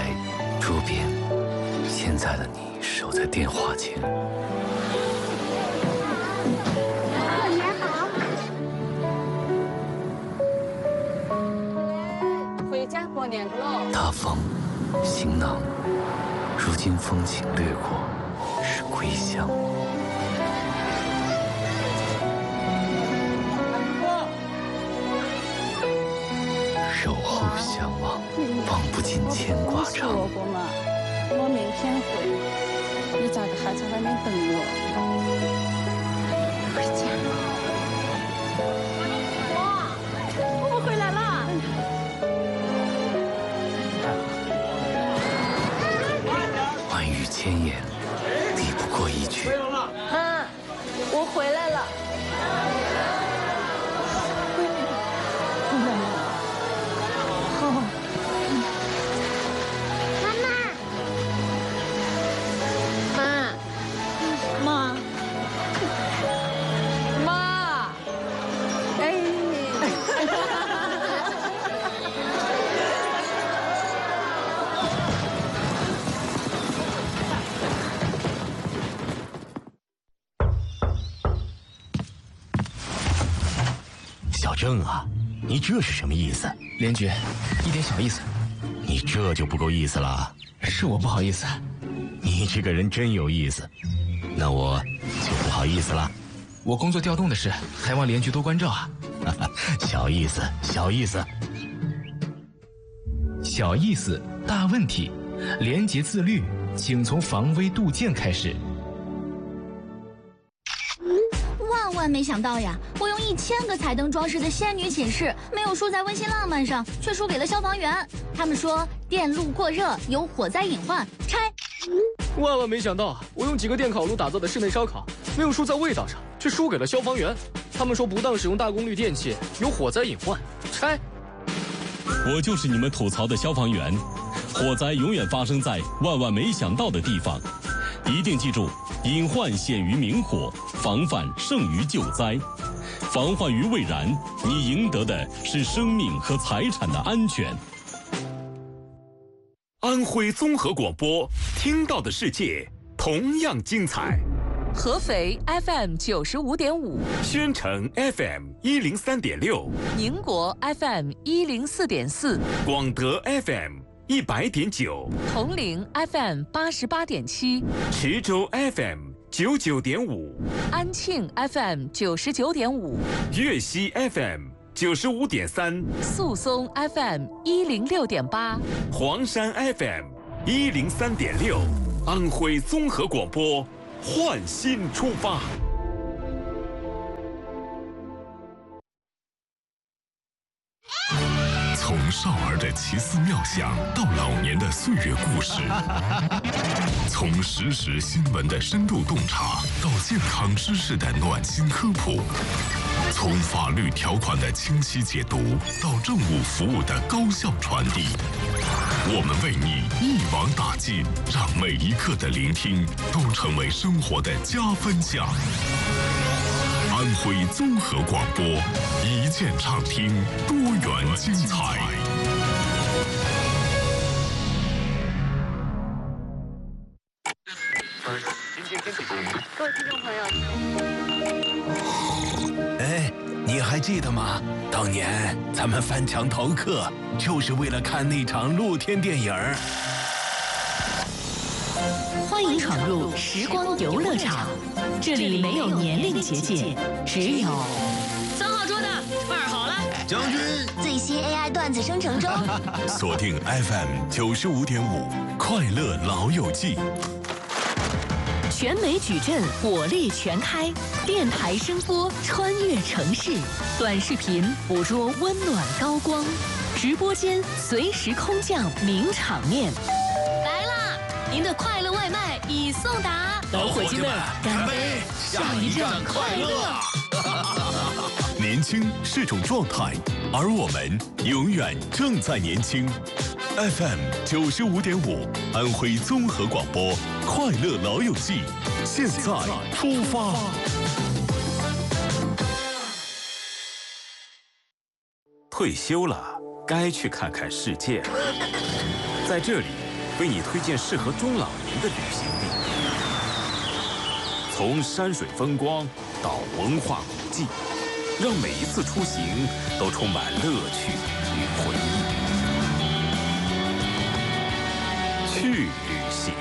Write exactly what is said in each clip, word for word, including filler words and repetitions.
台，桌边，现在的你守在电话前。 过年好。 回家过年喽。 大风，行囊，如今风情掠过，是归乡。守候相望，望不尽牵挂长。 我过嘛，我明天回，你咋个还在外面等我？ 回家。 妈，我们回来了。 万语千言，抵不过一句。 妈，我回来了。回来了。哦。妈妈。妈。妈。哎。 小郑啊，你这是什么意思？ 连局，一点小意思。 你这就不够意思了。 是我不好意思。 你这个人真有意思，那我就不好意思了。 我工作调动的事，还望连局多关照啊。 小意思，小意思。 小意思，大问题。廉洁自律，请从防微杜渐开始。 万万没想到呀！我用一千个彩灯装饰的仙女寝室，没有输在温馨浪漫上，却输给了消防员。他们说电路过热有火灾隐患，拆。 万万没想到，我用几个电烤炉打造的室内烧烤，没有输在味道上，却输给了消防员。他们说不当使用大功率电器有火灾隐患，拆。 我就是你们吐槽的消防员，火灾永远发生在万万没想到的地方。一定记住，隐患显于明火，防范胜于救灾。防患于未然，你赢得的是生命和财产的安全。 安徽综合广播，听到的世界同样精彩。 合肥 F M 九十五点五， 宣城 F M 一零三点六， 宁国 F M 一零四点四， 广德 F M 一百点九， 铜陵 F M 八十八点七， 池州 F M 九九点五， 安庆 F M 九十九点五， 粤西 F M 九十五点三， 宿松 F M 一零六点八， 黄山 F M 一零三点六，安徽综合广播，焕新出发。 从少儿的奇思妙想到老年的岁月故事，从实时新闻的深度洞察到健康知识的暖心科普，从法律条款的清晰解读到政务服务的高效传递，我们为你一网打尽，让每一刻的聆听都成为生活的加分项。安徽综合广播，一键畅听，多元精彩。 各位听众朋友， 哎，你还记得吗？当年咱们翻墙逃课，就是为了看那场露天电影儿。 欢迎闯入时光游乐场，这里没有年龄结界，只有三号桌的二好了， 将军最新 A I 段子生成中。 锁定 F M 九十五点五，快乐老友记。 全美矩阵火力全开，电台声波穿越城市，短视频捕捉温暖高光，直播间随时空降名场面。 来啦！您的快乐外卖已送达， 老伙计们，干杯！下一站快乐！ 年轻是种状态，而我们永远正在年轻。F M 九十五点五，安徽综合广播，快乐老友记，现在出发。 退休了，该去看看世界了。在这里， 为你推荐适合中老年的旅行地。从山水风光到文化古迹，让每一次出行都充满乐趣与回忆。去旅行。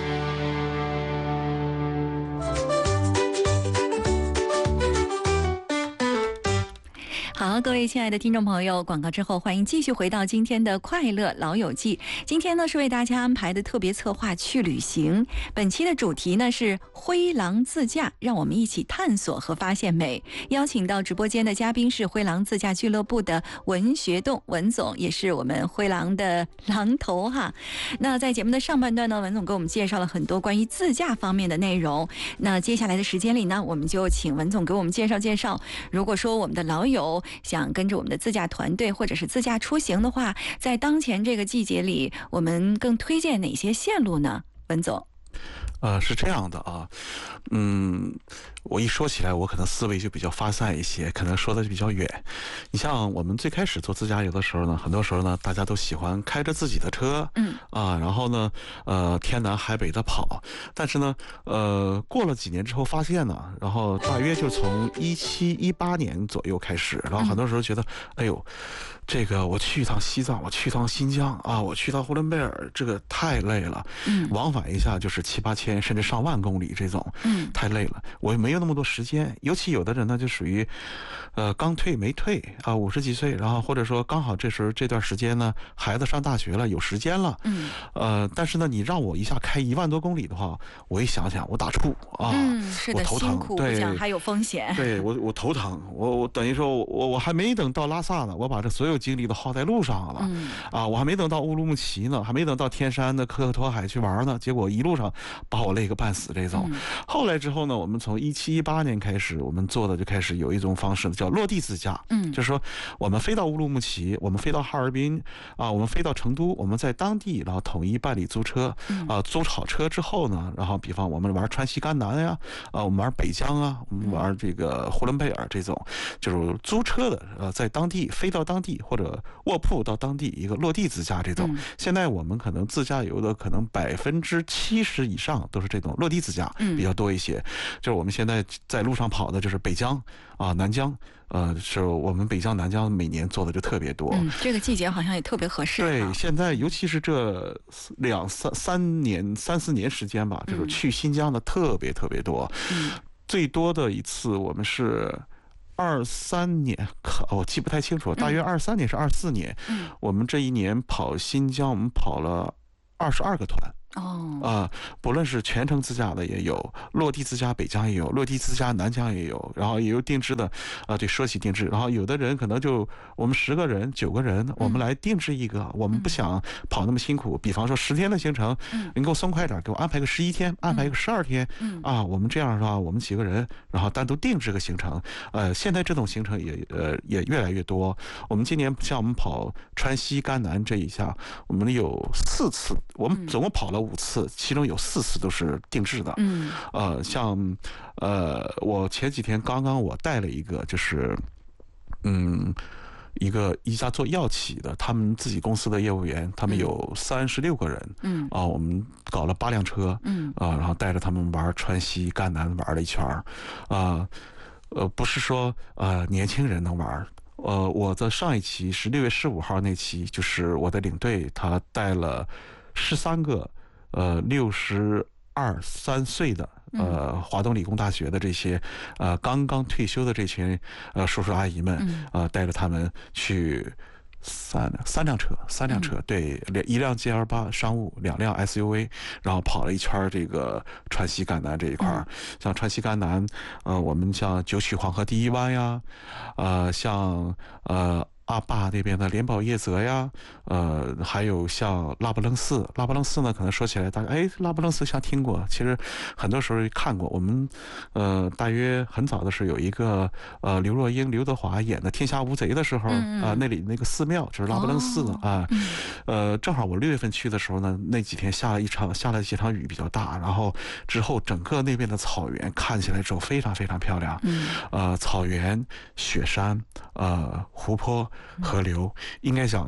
好，各位亲爱的听众朋友，广告之后欢迎继续回到今天的快乐老友记。今天呢是为大家安排的特别策划去旅行，本期的主题呢是灰狼自驾，让我们一起探索和发现美。邀请到直播间的嘉宾是灰狼自驾俱乐部的文学栋文总，也是我们灰狼的狼头哈。那在节目的上半段呢，文总给我们介绍了很多关于自驾方面的内容。那接下来的时间里呢，我们就请文总给我们介绍介绍，如果说我们的老友想跟着我们的自驾团队或者是自驾出行的话，在当前这个季节里，我们更推荐哪些线路呢？文总。 呃，是这样的啊，嗯，我一说起来，我可能思维就比较发散一些，可能说的就比较远。你像我们最开始做自驾游的时候呢，很多时候呢，大家都喜欢开着自己的车，嗯，啊，然后呢，呃，天南海北的跑。但是呢，呃，过了几年之后发现呢，然后大约就从一七一八年左右开始，然后很多时候觉得，哎呦，这个我去一趟西藏，我去一趟新疆啊，我去一趟呼伦贝尔，这个太累了，嗯，往返一下就是七八千甚至上万公里这种，嗯，太累了，我也没有那么多时间。尤其有的人呢，就属于，呃，刚退没退啊，五十几岁，然后或者说刚好这时候这段时间呢，孩子上大学了，有时间了，嗯，呃，但是呢，你让我一下开一万多公里的话，我一想想，我打怵啊， 嗯，是的， 我头疼， 辛苦， 对， 还有风险， 对我我头疼，我我等于说我我还没等到拉萨呢，我把这所有精力都耗在路上了，嗯，啊，我还没等到乌鲁木齐呢，还没等到天山的可可托海去玩呢，结果一路上把我累个半死这种。嗯、后来之后呢，我们从一七一八年开始，我们做的就开始有一种方式叫落地自驾，嗯，就是说我们飞到乌鲁木齐，我们飞到哈尔滨，啊，我们飞到成都，我们在当地然后统一办理租车，啊，租好车之后呢，然后比方我们玩川西甘南呀，啊，我们玩北疆啊，我们玩这个呼伦贝尔这种，就是租车的，呃，在当地飞到当地或者卧铺到当地一个落地自驾这种。嗯、现在我们可能自驾游的可能百分之七十以上都是这种落地自驾，比较多一些。嗯、就是我们现在在路上跑的就是北疆啊、南疆。呃，是我们北疆、南疆每年做的就特别多。 嗯，这个季节好像也特别合适。 对，现在尤其是这两三三年、三四年时间吧，就是去新疆的特别特别多。嗯，最多的一次我们是二三年，我记不太清楚，大约二三年是二四年。嗯，我们这一年跑新疆，我们跑了二十二个团。哦，啊、呃，不论是全程自驾的也有，落地自驾北疆也有，落地自驾南疆也有，然后也有定制的，啊、呃，对，说起定制，然后有的人可能就我们十个人、九个人，我们来定制一个，嗯、我们不想跑那么辛苦，比方说十天的行程，嗯、你给我松快点，给我安排个十一天，安排个十二天，嗯、啊，我们这样的话，我们几个人，然后单独定制个行程，呃，现在这种行程也呃也越来越多。我们今年像我们跑川西甘南这一下，我们有四次，我们总共跑了五次，其中有四次都是定制的。嗯，呃，像呃，我前几天刚刚我带了一个，就是嗯，一个一家做药企的，他们自己公司的业务员，他们有三十六个人。嗯，啊，我们搞了八辆车。嗯，啊，然后带着他们玩川西甘南玩了一圈儿，啊，呃，不是说呃年轻人能玩。呃，我的上一期是六月十五号那期，就是我的领队他带了十三个。呃，六十二三岁的呃，华东理工大学的这些呃刚刚退休的这群呃叔叔阿姨们，呃，带着他们去三三辆车，三辆车，对，一辆 G L 八商务，两辆 S U V， 然后跑了一圈这个川西甘南这一块儿。像川西甘南，呃，我们像九曲黄河第一湾呀，呃，像呃。阿坝那边的莲宝叶泽呀，呃，还有像拉卜楞寺，拉卜楞寺呢，可能说起来大家哎，拉卜楞寺像听过，其实很多时候看过。我们呃，大约很早的时候有一个呃，刘若英、刘德华演的《天下无贼》的时候啊、嗯呃，那里那个寺庙就是拉卜楞寺啊、哦呃，正好我六月份去的时候呢，那几天下了一场下了几场雨比较大，然后之后整个那边的草原看起来之后非常非常漂亮，嗯，呃，草原、雪山、呃，湖泊。河流应该讲，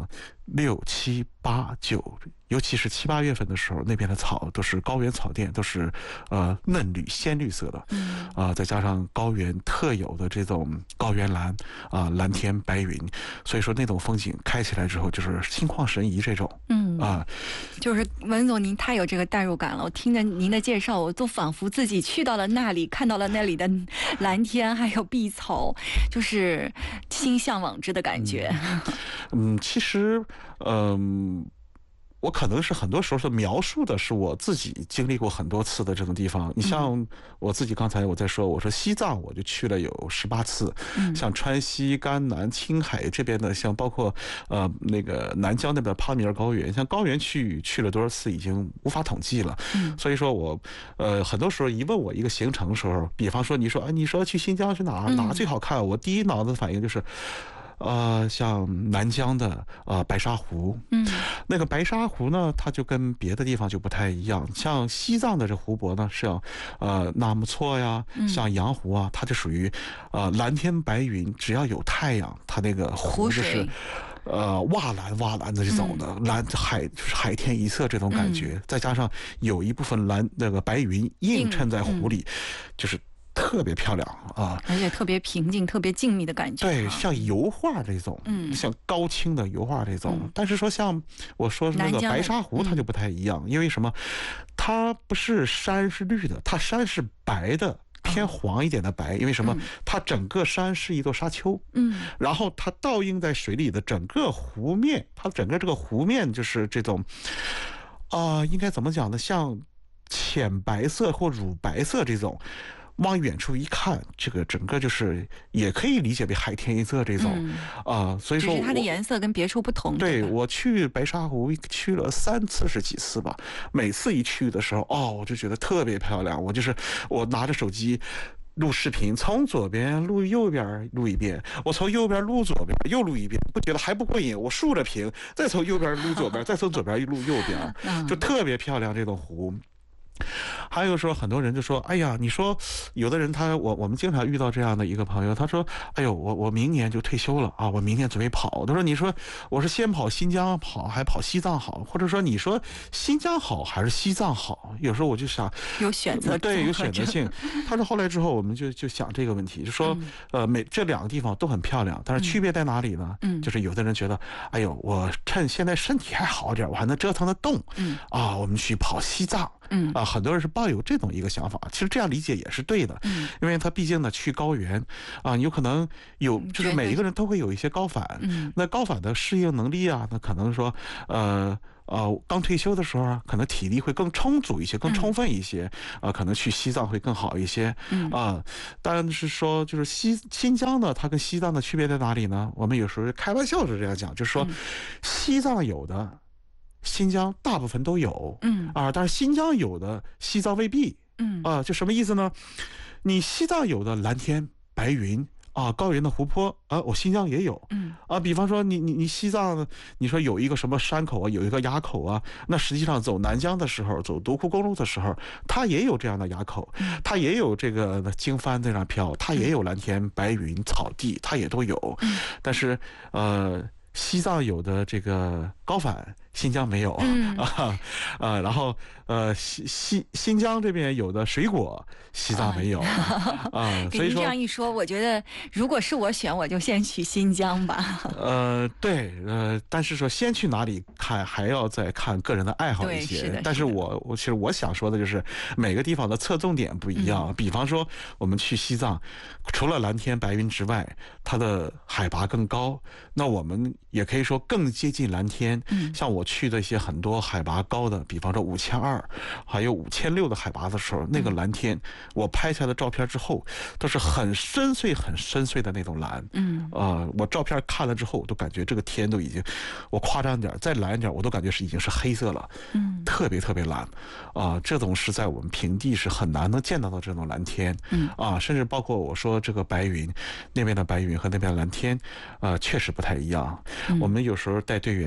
六七八九，尤其是七八月份的时候，那边的草都是高原草甸，都是呃嫩绿鲜绿色的，嗯啊、呃，再加上高原特有的这种高原蓝啊、呃、蓝天白云，所以说那种风景开起来之后就是心旷神怡这种， 嗯啊、呃， 就是文总您太有这个代入感了，我听着您的介绍，我都仿佛自己去到了那里，看到了那里的蓝天还有碧草，就是心向往之的感觉。 嗯，嗯其实嗯。我可能是很多时候是描述的是我自己经历过很多次的这种地方。你像我自己刚才我在说，我说西藏我就去了有十八次，嗯、像川西、甘南、青海这边的，像包括呃那个南疆那边帕米尔高原，像高原去去了多少次已经无法统计了。嗯、所以说我呃很多时候一问我一个行程的时候，比方说你说啊你说去新疆去哪哪最好看，我第一脑子反应就是。呃，像南疆的呃白沙湖，嗯，那个白沙湖呢，它就跟别的地方就不太一样。像西藏的这湖泊呢，像呃纳木错呀，像羊湖啊，它就属于呃蓝天白云，只要有太阳，它那个湖就是呃瓦蓝瓦蓝的这种的、嗯、蓝海就是海天一色这种感觉，嗯、再加上有一部分蓝那个白云映衬在湖里，嗯、就是。特别漂亮啊， 而且特别平静、特别静谧的感觉。 对，像油画这种，嗯，像高清的油画这种。嗯、但是说像我说那个白沙湖，它就不太一样，嗯、因为什么？它不是山是绿的，它山是白的。偏黄一点的白，因为什么？它整个山是一座沙丘，嗯，然后它倒映在水里的整个湖面，它整个这个湖面就是这种，啊、呃，应该怎么讲呢？像浅白色或乳白色这种。往远处一看，这个整个就是也可以理解为海天一色这种啊、嗯呃，所以说只是它的颜色跟别处不同。 对，我去白沙湖去了三次是几次吧，每次一去的时候，哦，我就觉得特别漂亮。我就是我拿着手机录视频，从左边录右边录一遍，我从右边录左边又录一遍，不觉得还不过瘾，我竖着屏，再从右边录左边，再从左边录右边，就特别漂亮这种湖。还有说很多人就说，哎呀，你说有的人他我我们经常遇到这样的一个朋友，他说，哎呦，我我明年就退休了啊，我明年准备跑。他说，你说我是先跑新疆好，还跑西藏好，或者说你说新疆好还是西藏好？有时候我就想有选择， 对，有选择性。他说后来之后，我们就就想这个问题，就说，呃，每这两个地方都很漂亮，但是区别在哪里呢？嗯，就是有的人觉得，哎呦，我趁现在身体还好点，我还能折腾得动，嗯啊，我们去跑西藏。嗯啊，很多人是抱有这种一个想法，其实这样理解也是对的，嗯，因为他毕竟呢去高原，啊，有可能有就是每一个人都会有一些高反，嗯，那高反的适应能力啊，那可能说，呃呃，刚退休的时候啊，可能体力会更充足一些，更充分一些，啊、呃，可能去西藏会更好一些，嗯啊，但是说就是西新疆呢，它跟西藏的区别在哪里呢？我们有时候开玩笑是这样讲，就是说，西藏有的。新疆大部分都有，嗯啊，但是新疆有的，西藏未必，嗯啊，就什么意思呢？你西藏有的蓝天白云啊，高原的湖泊啊，我新疆也有，嗯啊，比方说你你你西藏，你说有一个什么山口啊，有一个垭口啊，那实际上走南疆的时候，走独库公路的时候，它也有这样的垭口，它也有这个经幡在那飘，它也有蓝天白云草地，它也都有，但是呃，西藏有的这个高反。新疆没有、嗯、啊啊，然后呃西西新疆这边有的水果，西藏没有啊，啊所以说这样一说，我觉得如果是我选，我就先去新疆吧。 呃，对，呃，但是说先去哪里看，还要再看个人的爱好一些。是但是我我其实我想说的就是，每个地方的侧重点不一样。嗯、比方说，我们去西藏，除了蓝天白云之外，它的海拔更高，那我们也可以说更接近蓝天。嗯、像我。我去的一些很多海拔高的，比方说五千二，还有五千六的海拔的时候，那个蓝天，我拍下的照片之后，都是很深邃、很深邃的那种蓝。嗯，啊、呃，我照片看了之后，我都感觉这个天都已经，我夸张点，再蓝一点，我都感觉是已经是黑色了。嗯，特别特别蓝，啊、呃，这种是在我们平地是很难能见到的这种蓝天。嗯，啊，甚至包括我说这个白云，那边的白云和那边的蓝天，啊、呃，确实不太一样。嗯、我们有时候带队员。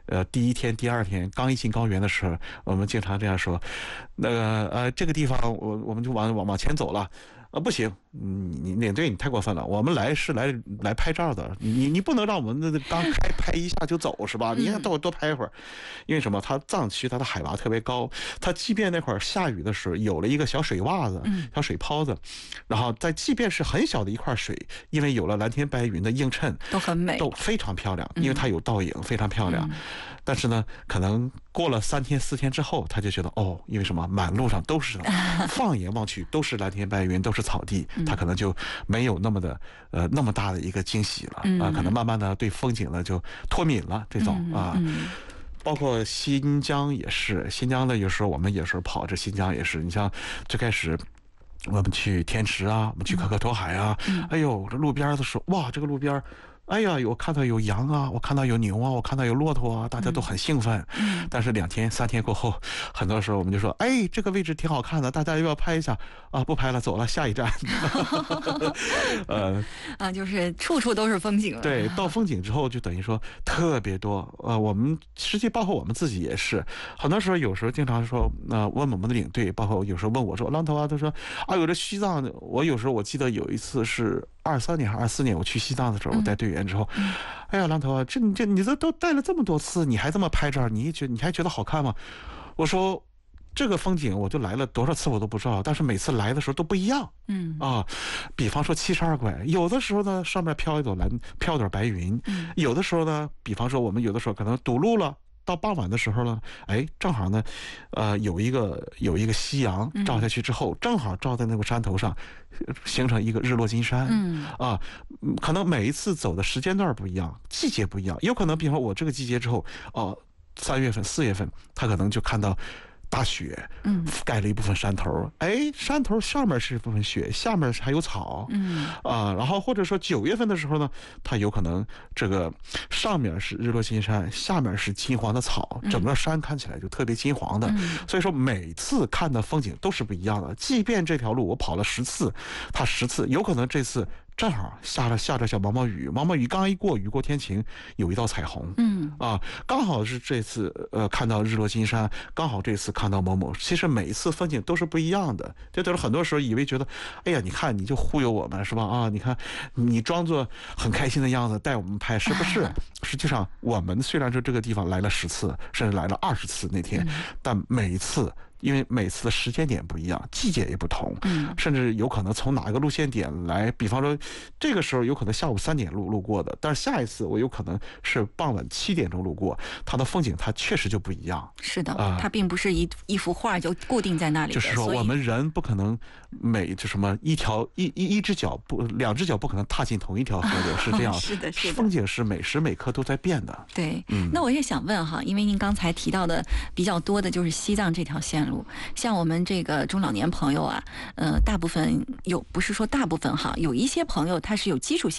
呃，第一天、第二天刚一进高原的时候，我们经常这样说，那个呃，这个地方我我们就往往往前走了。啊，不行，你领队你太过分了，我们来是来来拍照的，你你不能让我们那刚开拍一下就走是吧？你看多多拍一会儿，因为什么？它藏区它的海拔特别高，它即便那会儿下雨的时候有了一个小水洼子、小水泡子，然后在即便是很小的一块水，因为有了蓝天白云的映衬， 都很美， 都非常漂亮，因为它有倒影，非常漂亮。但是呢，可能过了三天四天之后，他就觉得哦，因为什么？满路上都是，放眼望去都是蓝天白云，都是草地，他可能就没有那么的呃那么大的一个惊喜了啊，可能慢慢的对风景呢就脱敏了这种啊。包括新疆也是，新疆的有时候我们有时候跑这新疆也是，你像最开始。我们去天池啊，我们去可可托海啊，嗯、哎呦，这路边的时候，哇，这个路边，哎呀，我看到有羊啊，我看到有牛啊，我看到有骆驼啊，大家都很兴奋。嗯、但是两天三天过后，很多时候我们就说，哎，这个位置挺好看的，大家要不要拍一下？啊，不拍了，走了，下一站。呃， 啊，就是处处都是风景了。 对，到风景之后就等于说特别多。呃，我们实际包括我们自己也是，很多时候有时候经常说，呃，问我们的领队，包括有时候问我说，浪头啊，他说啊，有这西藏，我有时候我记得有一次是二三年还是二四年，我去西藏的时候，我带队员之后，嗯、哎呀，浪头啊，这你这你这都带了这么多次，你还这么拍照，你觉你还觉得好看吗？我说。这个风景我就来了多少次我都不知道，但是每次来的时候都不一样。嗯啊，比方说七十二拐，有的时候呢上面飘一朵蓝，飘一朵白云，嗯、有的时候呢，比方说我们有的时候可能堵路了。到傍晚的时候呢，哎，正好呢，呃，有一个有一个夕阳照下去之后，嗯、正好照在那个山头上，形成一个日落金山。嗯啊，可能每一次走的时间段不一样，季节不一样，有可能，比方我这个季节之后，哦、呃，三月份、四月份，他可能就看到。大雪，嗯，盖了一部分山头，哎，山头上面是一部分雪，下面还有草，嗯啊，然后或者说九月份的时候呢，它有可能这个上面是日落金山，下面是金黄的草，整个山看起来就特别金黄的，嗯、所以说每次看的风景都是不一样的。即便这条路我跑了十次，它十次有可能这次。正好下了下着小毛毛雨，毛毛雨刚一过，雨过天晴，有一道彩虹。嗯啊，刚好是这次呃看到日落金山，刚好这次看到某某。其实每一次风景都是不一样的，就等于很多时候以为觉得，哎呀，你看你就忽悠我们是吧？啊，你看你装作很开心的样子带我们拍，是不是？实际上我们虽然说这个地方来了十次，甚至来了二十次那天，嗯、但每一次。因为每次的时间点不一样，季节也不同，嗯，甚至有可能从哪个路线点来，比方说，这个时候有可能下午三点路路过的，但是下一次我有可能是傍晚七点钟路过，它的风景它确实就不一样。 是的，呃、它并不是一一幅画就固定在那里的。 就是说，我们人不可能每就什么一条一一一只脚不两只脚不可能踏进同一条河流，是这样。 是的，是的。 风景是每时每刻都在变的。 对，嗯，那我也想问哈，因为您刚才提到的比较多的就是西藏这条线路。像我们这个中老年朋友啊，呃，大部分有不是说大部分哈，有一些朋友他是有基础性。